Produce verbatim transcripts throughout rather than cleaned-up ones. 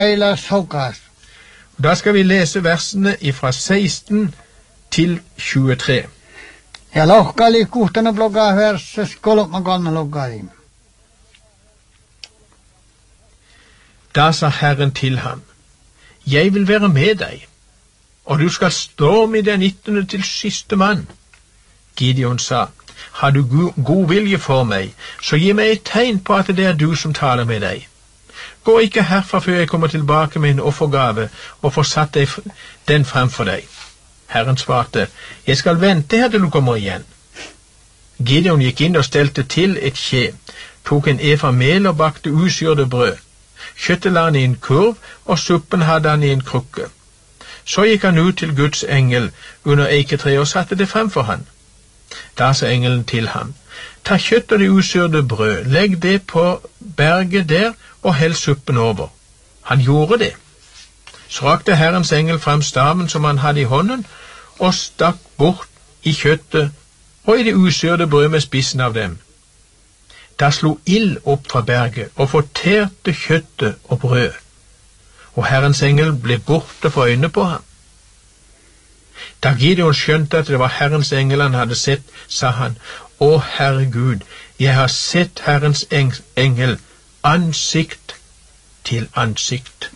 Eila Sokas. Da skal vi lese versene fra seksten til tjuetre. Ja lohkali kuhtana bloga verses kolma kolme logai. Da sa Herren til ham, jeg vil være med deg, og du skal stå med den nittende til siste mann. Gideon sa, har du go god vilje for meg, så gi meg et tegn på at det er du som taler med deg. Gå ikke herfra før jeg kommer tilbake med en offergave og får satt deg den fremfor deg. Herren svarte, jeg skal vente her til du kommer igjen. Gideon gikk inn og stelte til et kje, tok en efa mel og bakte usyrede brød. Kjøttet la han i en kurv, og suppen hadde han i en krukke. Så gikk han ut til Guds engel under eiketreet og satte det fremfor han. Da sa engelen til ham, ta kjøtt og det usyrede brød, legg det på berget der og hell suppen over. Han gjorde det. Så rakte Herrens engel frem staven som han hadde i hånden, og stakk bort i kjøttet og i det usyrede brød med spissen av dem. Da slo ild opp fra berget og forterte kjøttet og brød, og Herrens engel ble borte for øynene på ham. Da Gideon skjønte at det var Herrens engel han hadde sett, sa han, å Herre Gud, jeg har sett Herrens engel ansikt til ansikt.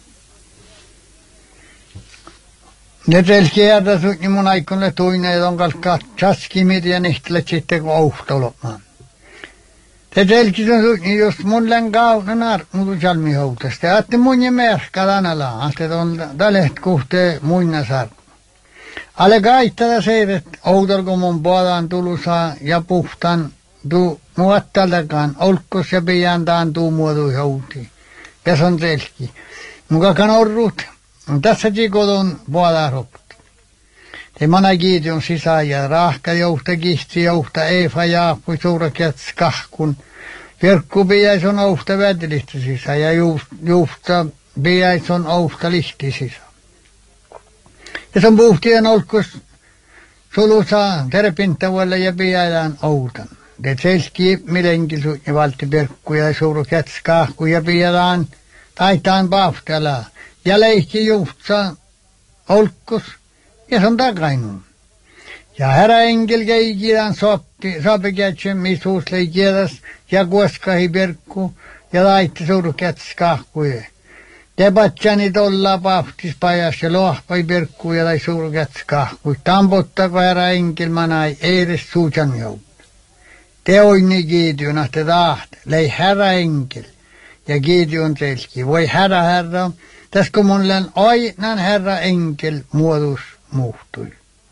Nyt elkiäärtä suutni mun aikoille tuine on kalkkaa tsaskimit ja nihtlet sitten kun ouhtolomaan. Te telkisen suutni just mun län kauden armutu salmi houtas. Te aatte mun ja merkka tanala, aatte ton tälet kuhtee muina sar. Ale kaittada seivet outalko mun puolaan tulusaa ja puhtaan tuu muattaltakaan olkkos ja piantaan tuu muotu houti. Ja se on telki. Mukakan orrut. Tässä kodon puolella roput. Te mana Gideon sisään ja rahka jouhta kihti jouhta Eefa jaapui suurakjat skahkun. Virkku piäis on ouhta vätilihti sisään ja juhta piäis on ouhta lihti sisään. Ja se on puhtien olkos sulusaa terpintävuelle ja piäidään outan. Te selski milenkisu ja valti virkku ja suurakjat skahku ja piäidään taitaan pahtala. Ja leikki juhtsa olkkos, ja se on takainun. Ja herra engel keikidään sopti, sopikätsen misuus leikiedas, ja kuoskahi perkku, ja laitti surkäts kahkuja. Debatsani tolla pahtis pajas, ja lohpai perkku, ja lai surkäts kahkuja. Tampottako herra engel manai edes suujan jout. Te oini Gideon, att te tahte, lei herra engel, ja Gideon selki, voi herra herra, tässä kun mulle aina herra enkel muodus muuttui.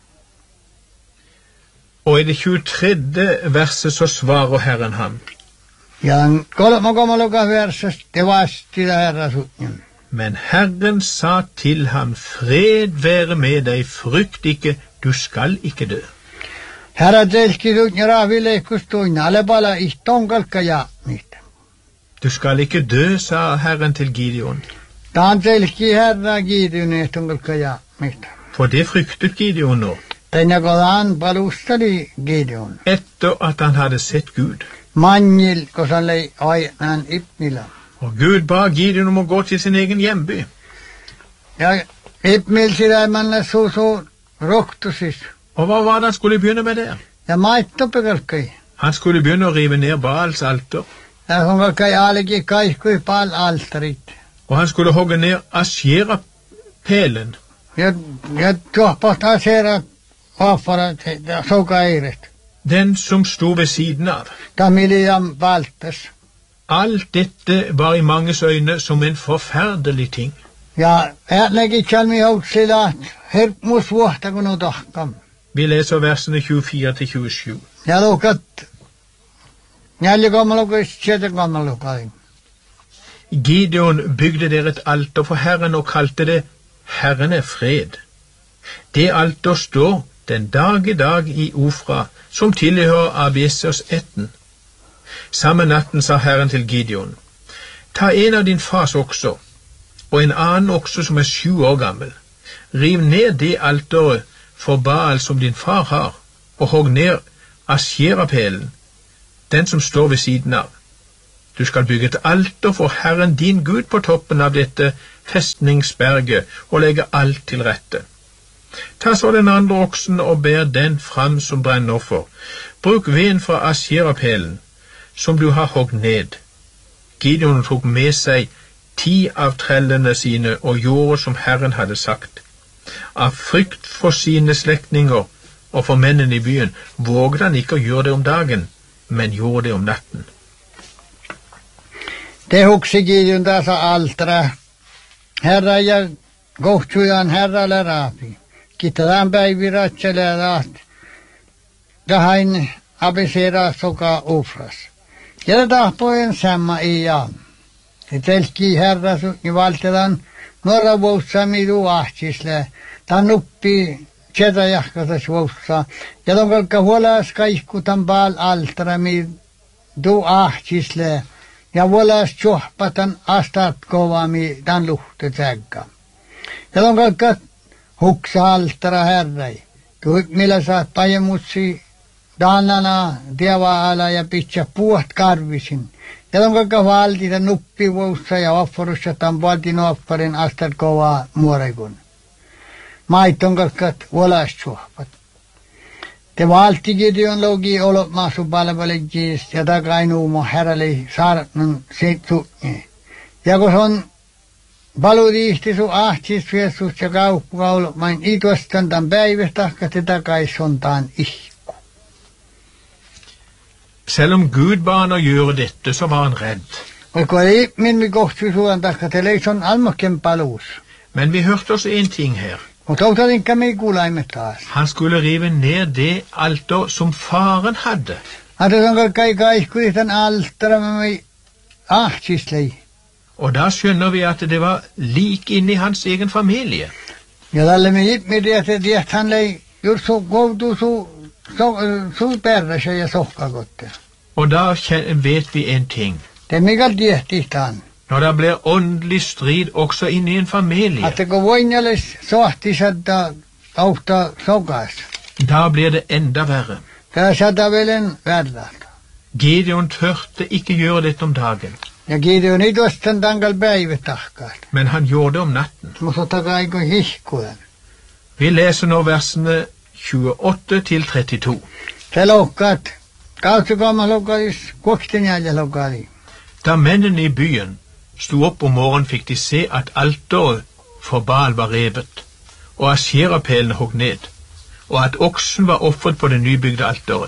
Og i det tjuetredje verset så svarer Herren ham. Ja kolme kolme verset det vasti herra sutjen. Men Herren sa til ham, fred være med deg, frykt ikke, du skal ikke dø. Herra telki sutjen ravileikkustuin, alle pala ihtonkalka jaamit. Du skal ikke dø, sa Herren til Gideon. Dan telki herra Gideon ihtonkalka jaamit. For det fryktet Gideon nå. Tänne kodan palustali Gideon. Etter at han hadde sett Gud. Manjil, kosan lei ainan Ipnila. Og Gud ba Gideon om å gå til sin egen hjemby. Ja, Ipnil sida manna så så roktusis. Og hva var det han skulle begynne med der? Ja, maittopekalkai. Han skulle begynne å rive ned Baals alter. Ja, hun kalkai alegi kaikkui Baal altarit. Og han skulle hogge ned Asjera-pelen. Ja, ja tuohpahtaa Asjera offara soka eiret. Den som stod ved siden av. Tamiliam valtes. Alt dette var i manges øyne som en forferdelig ting. Ja, äänäkin tjalmi houtsila, herpmus vuohta kun on tahkam. Vi leser versene tjuefire til tjuesju. Ja lukat, nälja kammalukais, siete kammalukai. Gideon bygde der et alter for Herren og kalte det Herren er fred. Det alter står den dag i dag i Ofra, som tilhører Abiesers etten. Samme natten sa Herren til Gideon, ta en av din fars okser, og en annen okser som er sju år gammel. Riv ned det alteret for Baal som din far har, og hogg ned Asjera-pelen, den som står ved siden av. Du skal bygge et alter for Herren din Gud på toppen av dette festningsberget og legge alt til rette. Ta så den andre oksen og bær den fram som brennoffer. Bruk veden fra asjerapelen, som du har hogd ned. Gideon tok med seg ti av trellene sine og gjorde som Herren hadde sagt. Av frykt for sine slektninger og for mennene i byen vågde han ikke å gjøre det om dagen, men gjorde det om natten. Det huksi Gideon tässä altra. Herra ja kohtujan herralle raapi. Kitetään päiviratselerat. Dahain abisera soka ufras. Ja det tahpojen samma i ja. Se telki herra sukni valtedan norra vuossa midu ahtisle. Tan uppi tjeta jahkatas vuossa. Ja ton kalka huolas kaikkutan baal altra midu ahtisle. Ja vuolas tjohpatan astat kovami tan luhte tägga. Ja ton kalka huksa altra herrai. Tuik millä saat pajemutsi daanana diavaala ja pitää puht karvisin. Ja ton kalka valti ta nuppi vuossa ja offerussa tan valti offerin astat kovaa muorekun. Maiton kalka vuolas tjohpat. Te valti Gideon logi olot maasu palvelegis ja takainuumo herrali saarnan seitsuutni. Ja kun on palutiihti su ahtis viesus ja kauppukaulot main ituostan tan päivästä te takais on tan ihku. Selv om Gud ba han å gjøre dette, så var han redd. Og kun ei min mi kohti suan takka te leison almokken palus. Men vi hørte oss en ting her. Mutta otalinka mi kuulaimet taas. Han skulle rive ned det alter som faren hadde. Hadde son kalkai kaikkuitan altara med mi ahtislei. Og da skjønner vi at det var lik inne i hans egen familie. Ja tälle mi jipmi tiedät, että hän lei juuri su koutu su su, su perrässä ja sohkakotte. Og da kjen- vet vi en ting. Det mikä tiehti han. Når det blir åndelig strid også inne i en familie, Että kun voinjalis sohti sadda auta sokas. da blir det enda verre. Tää sadda velen verrat. Gideon tørte ikke gjøre dette om dagen, Ja Gideon ei tuostan tankal päivä tahkaat. men han gjorde det om natten. Mutta takai kun hihkuen. Vi leser nå versene tjueåtte til trettito. Se lohkaat. Kautsukaama lokalis, kuokten jälje lokali. Da mennene i byen sto opp om morgenen, fikk de se at alteret for Baal var revet, og asjerapelene hogg ned, og at oksen var offret på det nybygde alteret.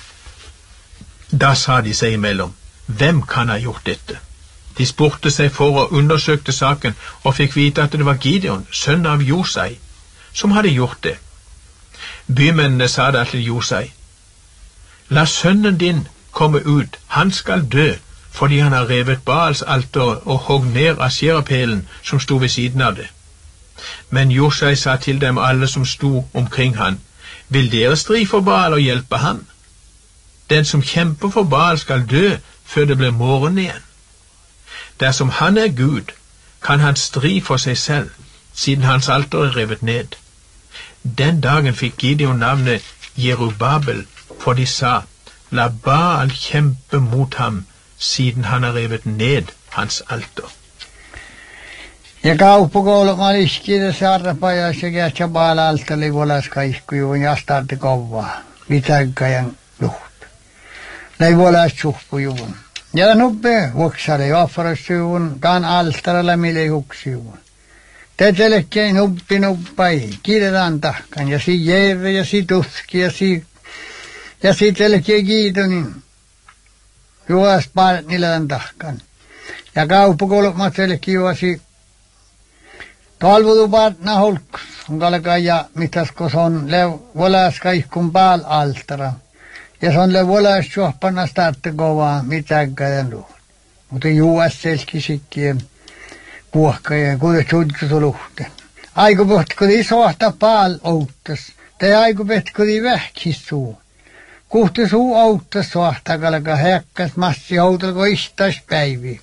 Da sa de seg imellom, hvem kan ha gjort dette? De spurte seg for og undersøkte saken, og fikk vite at det var Gideon, sønn av Josai, som hadde gjort det. Bymennene sa da til Josai, la sønnen din komme ut, han skal dø, fordi han har revet Baals alter og hogg ned asjerapelen som sto ved siden av det. Men Josai sa til dem alle som sto omkring han, vil dere stri for Baal og hjelpe ham? Den som kjemper for Baal skal dø før det blir morgen igjen. Dersom han er Gud, kan han stri for seg selv, siden hans alter er revet ned. Den dagen fikk Gideon navnet Jerubabel, for de sa, la Baal kjempe mot ham, siden han har revet ned hans alter. Ja kauppukouluma liskide sarrapaja sekä Chabal altali volas kaikkujuun ja starti kovaa. Mitäkkäjän juht. Nei volas suhpujuun. Ja nuppe vuoksale joffarasjuun, taan altaralla mille huksijuun. Tetelekkäin nuppi nuppai, kiitetään tahkan, ja si jeeve, ja si tuski, ja si, ja si telekkäi kiitonin. Juos paat niillä tahkan. Ja kauppukouluma telekkäi juosi talvutupaat nahulks, on kalka ja mitäs kun se on le volas kaikkun Baal altara. Ja se on le volas juohpanna startte kovaa mitäkkäjän luhut. Mutta juos selki sikkien puhkaja, kuinka suudku luhte. Aiku pohtko di sohta Baal outtas, tai aiku pohtko di vähkis suu. Kuhti suu outtas sohta kalka häkkäs massi outalko istas päivi.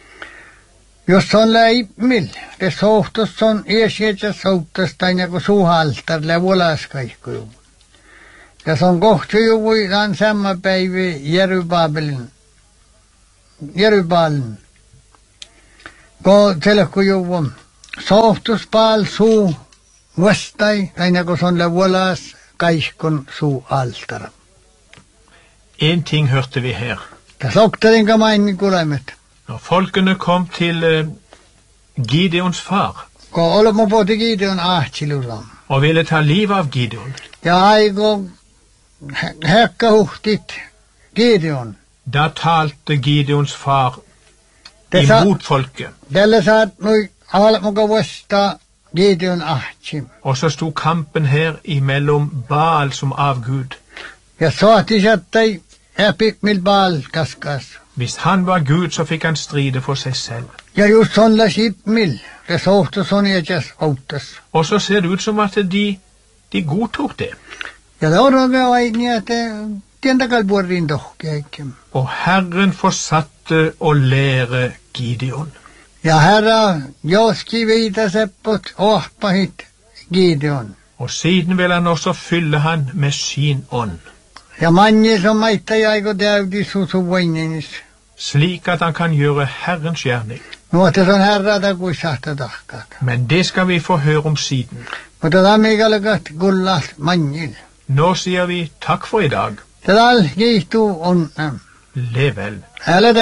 Jos on läimmil, te sohtus on iesietsä souttas tai nagu suuhaltar le volas kaikku. Ja se on kohtu juvui tämän samma päivi Jerubabelin, Jerubaalin. Ko telekku juvun, sohtuspal suu vastai, aina kun on levolas kaikkon suu altara. En ting hørte vi her. Det sokterin ka mainin kulemet. Når folkene kom til uh, Gideons far Ko olemme pohti Gideon ahtsiluram. og ville ta livet av Gideon, Ja aiko hekka huhtit Gideon. da talte Gideons far Det sa, imot folket, tällä saat nui almuka vasta Gideon ahtsim. og så stod kampen her imellom Baal som avgud. Ja saati sattai epi mil baal kaskas. Hvis han var Gud, så fikk han stride for seg selv. Ja just sonla mil. Det sohtus on jäkäs outtas. Og så ser det ut som at de, de godtok det. Ja det on oikein aini, että tientakal puorin tohkeakin. Og Herren fortsatte å lære Gideon. Ja herra joski viita seppot ohpahit Gideon. Og siden vil han også fylle han med sin ånd, Ja manni som maita jaiko täydi susu voinenis. slik at han kan gjøre Herrens gjerning. Nuotta on herrata kuin sahta tahkat. Men det skal vi få høre om siden. Mutta tammikalakat kullat mannil. Nå sier vi takk for i dag. Tätä kiihtuu onnam. Lev vel. Älä